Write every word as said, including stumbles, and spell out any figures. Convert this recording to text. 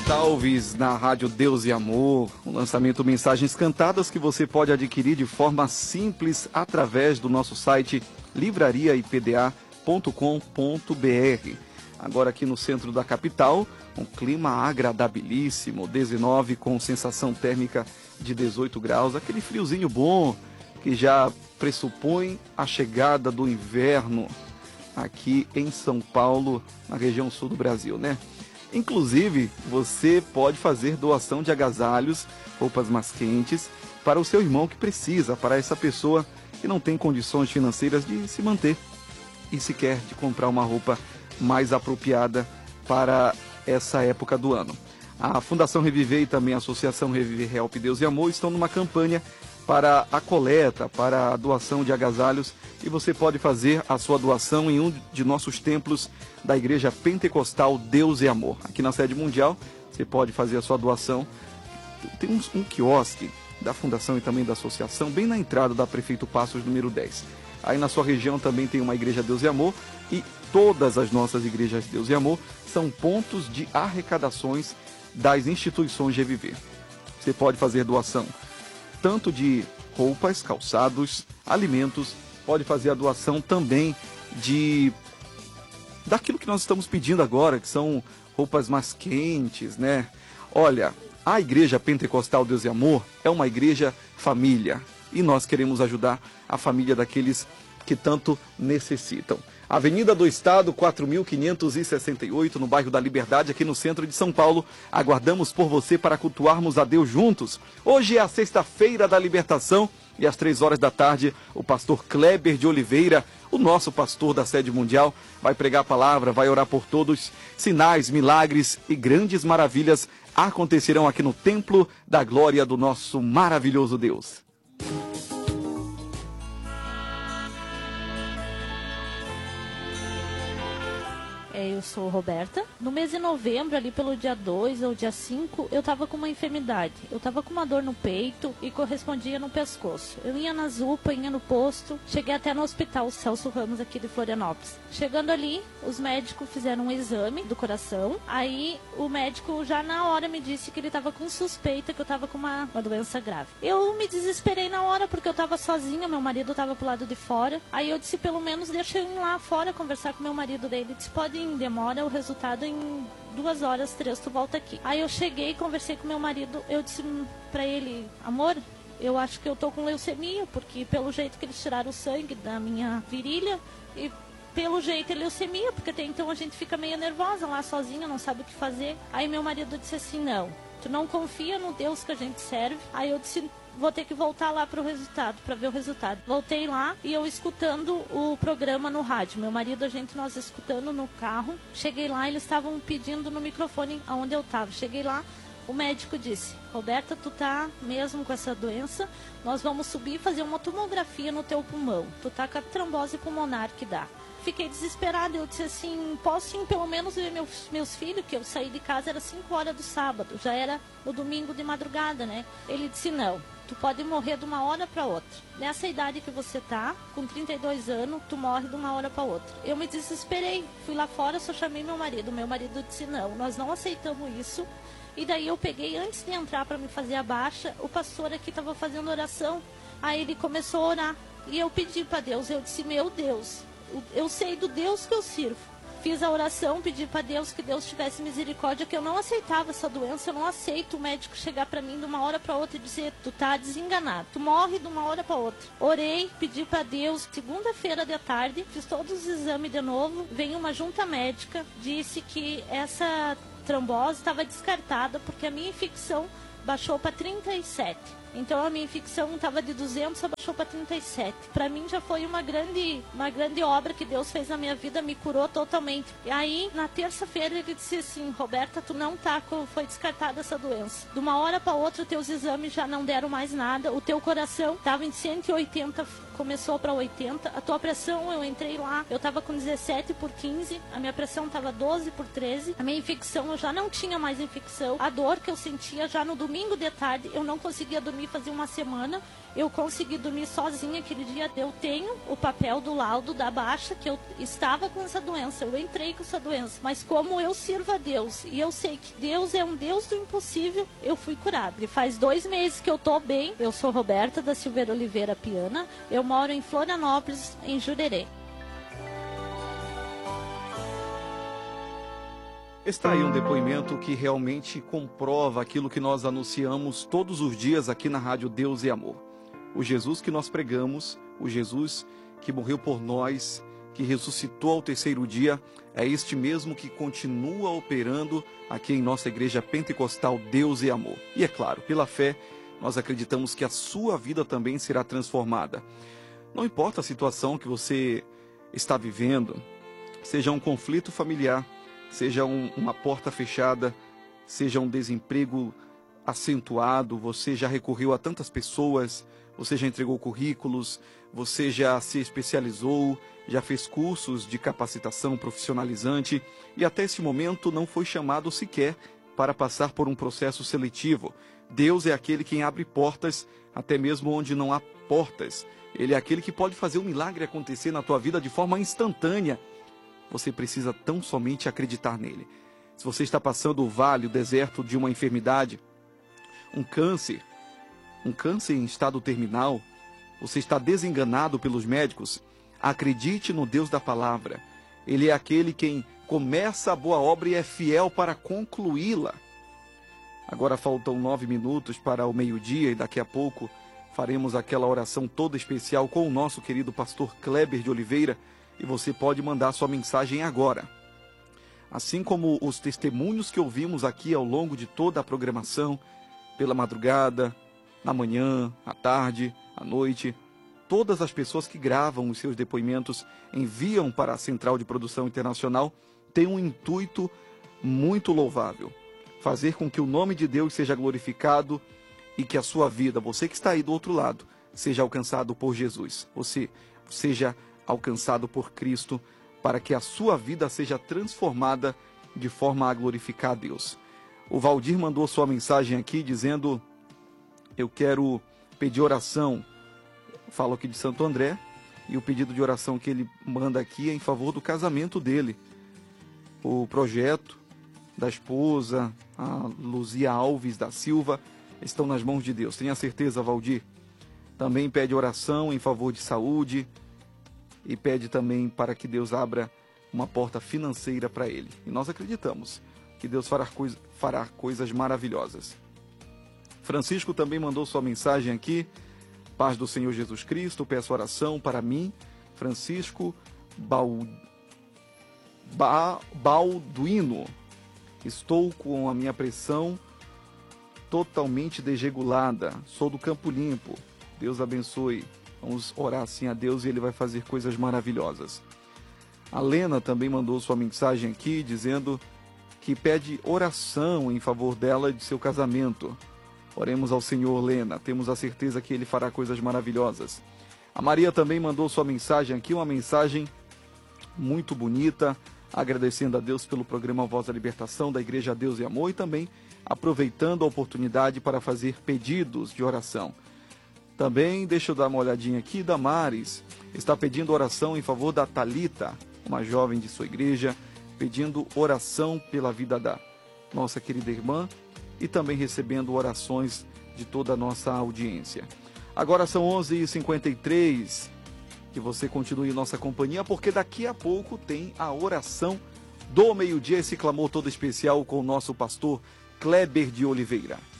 Salves na Rádio Deus e Amor, um lançamento Mensagens Cantadas que você pode adquirir de forma simples através do nosso site livraria i p d a ponto com ponto b r. Agora aqui no centro da capital, um clima agradabilíssimo, dezenove com sensação térmica de dezoito graus, aquele friozinho bom que já pressupõe a chegada do inverno aqui em São Paulo, na região sul do Brasil, né? Inclusive, você pode fazer doação de agasalhos, roupas mais quentes, para o seu irmão que precisa, para essa pessoa que não tem condições financeiras de se manter e sequer de comprar uma roupa mais apropriada para essa época do ano. A Fundação Reviver e também a Associação Reviver Help Deus e Amor estão numa campanha para a coleta, para a doação de agasalhos, e você pode fazer a sua doação em um de nossos templos da Igreja Pentecostal Deus e Amor. Aqui na sede mundial, você pode fazer a sua doação. Tem um, um quiosque da Fundação e também da Associação, bem na entrada da Prefeito Passos, número dez. Aí na sua região também tem uma Igreja Deus e Amor, e todas as nossas Igrejas Deus e Amor são pontos de arrecadações das instituições de Reviver. Você pode fazer doação tanto de roupas, calçados, alimentos, pode fazer a doação também de daquilo que nós estamos pedindo agora, que são roupas mais quentes, né? Olha, a Igreja Pentecostal Deus e Amor é uma igreja família e nós queremos ajudar a família daqueles que tanto necessitam. Avenida do Estado, quatro mil quinhentos e sessenta e oito, no bairro da Liberdade, aqui no centro de São Paulo. Aguardamos por você para cultuarmos a Deus juntos. Hoje é a sexta-feira da libertação e às três horas da tarde, o pastor Kleber de Oliveira, o nosso pastor da sede mundial, vai pregar a palavra, vai orar por todos. Sinais, milagres e grandes maravilhas acontecerão aqui no Templo da Glória do nosso maravilhoso Deus. Eu sou Roberta. No mês de novembro, ali pelo dia dois ou dia cinco, eu tava com uma enfermidade. Eu tava com uma dor no peito e correspondia no pescoço. Eu ia nas U P A, ia no posto, cheguei até no hospital Celso Ramos aqui de Florianópolis. Chegando ali, os médicos fizeram um exame do coração. Aí o médico já na hora me disse que ele tava com suspeita que eu tava com uma, uma doença grave. Eu me desesperei na hora porque eu tava sozinha, meu marido tava pro lado de fora. Aí eu disse, pelo menos deixa eu ir lá fora conversar com meu marido dele. Ele disse, pode ir, demora o resultado em duas horas, três, tu volta aqui. Aí eu cheguei, conversei com meu marido, eu disse pra ele, amor, eu acho que eu tô com leucemia, porque pelo jeito que eles tiraram o sangue da minha virilha, e pelo jeito é leucemia, porque até então a gente fica meio nervosa lá sozinha, não sabe o que fazer. Aí meu marido disse assim, não, tu não confia no Deus que a gente serve. Aí eu disse, vou ter que voltar lá para o resultado, para ver o resultado. Voltei lá e eu escutando o programa no rádio. Meu marido, a gente, nós escutando no carro. Cheguei lá, eles estavam pedindo no microfone aonde eu estava. Cheguei lá, o médico disse, Roberta, tu tá mesmo com essa doença, nós vamos subir e fazer uma tomografia no teu pulmão. Tu tá com a trombose pulmonar que dá. Fiquei desesperada, eu disse assim, posso sim pelo menos ver meus, meus filhos, que eu saí de casa, era cinco horas do sábado, já era no domingo de madrugada, né? Ele disse, não, tu pode morrer de uma hora para outra. Nessa idade que você tá, com trinta e dois anos, tu morre de uma hora para outra. Eu me desesperei, fui lá fora, só chamei meu marido. Meu marido disse, não, nós não aceitamos isso. E daí eu peguei, antes de entrar para me fazer a baixa, o pastor aqui estava fazendo oração. Aí ele começou a orar. E eu pedi para Deus, eu disse, meu Deus, eu sei do Deus que eu sirvo. Fiz a oração, pedi para Deus que Deus tivesse misericórdia, que eu não aceitava essa doença, eu não aceito o médico chegar para mim de uma hora para outra e dizer, tu tá desenganado, tu morre de uma hora para outra. Orei, pedi para Deus, segunda-feira de tarde, fiz todos os exames de novo, veio uma junta médica, disse que essa trombose estava descartada porque a minha infecção baixou para trinta e sete. Então a minha infecção estava de duzentos, abaixou para trinta e sete. Para mim já foi uma grande, uma grande obra que Deus fez na minha vida, me curou totalmente. E aí, na terça-feira, ele disse assim, Roberta, tu não tá, foi descartada essa doença. De uma hora para outra, teus exames já não deram mais nada, o teu coração estava em cento e oitenta, começou para oitenta, a tua pressão, eu entrei lá, eu estava com dezessete por quinze, a minha pressão estava doze por treze, a minha infecção, eu já não tinha mais infecção, a dor que eu sentia já no domingo de tarde, eu não conseguia dormir dormir fazia uma semana, eu consegui dormir sozinha aquele dia. Eu tenho o papel do laudo da baixa, que eu estava com essa doença, eu entrei com essa doença, mas como eu sirvo a Deus, e eu sei que Deus é um Deus do impossível, eu fui curada. E faz dois meses que eu tô bem. Eu sou Roberta da Silveira Oliveira Piana, eu moro em Florianópolis, em Jurerê. Está aí um depoimento que realmente comprova aquilo que nós anunciamos todos os dias aqui na Rádio Deus e Amor. O Jesus que nós pregamos, o Jesus que morreu por nós, que ressuscitou ao terceiro dia, é este mesmo que continua operando aqui em nossa igreja pentecostal Deus e Amor. E é claro, pela fé, nós acreditamos que a sua vida também será transformada. Não importa a situação que você está vivendo, seja um conflito familiar, seja um, uma porta fechada, seja um desemprego acentuado, você já recorreu a tantas pessoas, você já entregou currículos, você já se especializou, já fez cursos de capacitação profissionalizante e até esse momento não foi chamado sequer para passar por um processo seletivo. Deus é aquele quem abre portas, até mesmo onde não há portas. Ele é aquele que pode fazer um milagre acontecer na tua vida de forma instantânea. Você precisa tão somente acreditar nele. Se você está passando o vale, o deserto de uma enfermidade, um câncer, um câncer em estado terminal, você está desenganado pelos médicos, acredite no Deus da palavra. Ele é aquele quem começa a boa obra e é fiel para concluí-la. Agora faltam nove minutos para o meio-dia e daqui a pouco faremos aquela oração toda especial com o nosso querido pastor Kleber de Oliveira. E você pode mandar sua mensagem agora. Assim como os testemunhos que ouvimos aqui ao longo de toda a programação, pela madrugada, na manhã, à tarde, à noite, todas as pessoas que gravam os seus depoimentos, enviam para a Central de Produção Internacional, têm um intuito muito louvável. Fazer com que o nome de Deus seja glorificado e que a sua vida, você que está aí do outro lado, seja alcançado por Jesus. Você seja alcançado por Cristo, para que a sua vida seja transformada de forma a glorificar a Deus. O Valdir mandou sua mensagem aqui dizendo: eu quero pedir oração. Falo aqui de Santo André, e o pedido de oração que ele manda aqui é em favor do casamento dele. O projeto da esposa, a Luzia Alves da Silva, estão nas mãos de Deus. Tenha certeza, Valdir. Também pede oração em favor de saúde, e pede também para que Deus abra uma porta financeira para ele. E nós acreditamos que Deus fará, coisa, fará coisas maravilhosas. Francisco também mandou sua mensagem aqui. Paz do Senhor Jesus Cristo, peço oração para mim, Francisco Bal... ba... Balduino. Estou com a minha pressão totalmente desregulada. Sou do Campo Limpo. Deus abençoe. Vamos orar assim a Deus e Ele vai fazer coisas maravilhosas. A Lena também mandou sua mensagem aqui, dizendo que pede oração em favor dela e de seu casamento. Oremos ao Senhor, Lena. Temos a certeza que Ele fará coisas maravilhosas. A Maria também mandou sua mensagem aqui, uma mensagem muito bonita, agradecendo a Deus pelo programa Voz da Libertação da Igreja Deus e Amor e também aproveitando a oportunidade para fazer pedidos de oração. Também, deixa eu dar uma olhadinha aqui, Damares está pedindo oração em favor da Thalita, uma jovem de sua igreja, pedindo oração pela vida da nossa querida irmã e também recebendo orações de toda a nossa audiência. Agora são onze e cinquenta e três, que você continue em nossa companhia, porque daqui a pouco tem a oração do meio-dia, esse clamor todo especial com o nosso pastor Kleber de Oliveira.